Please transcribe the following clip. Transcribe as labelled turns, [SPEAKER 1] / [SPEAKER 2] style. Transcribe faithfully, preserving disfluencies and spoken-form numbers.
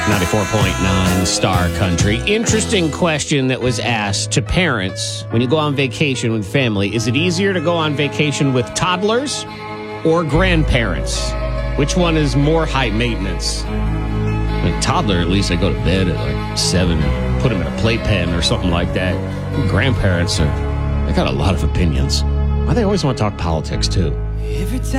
[SPEAKER 1] ninety-four point nine Star Country. Interesting question that was asked to parents when you go on vacation with family. Is it easier to go on vacation with toddlers or grandparents? Which one is more high maintenance? A toddler, at least they go to bed at like seven and put them in a playpen or something like that. Grandparents are, they got a lot of opinions. Why they always want to talk politics too?
[SPEAKER 2] Every time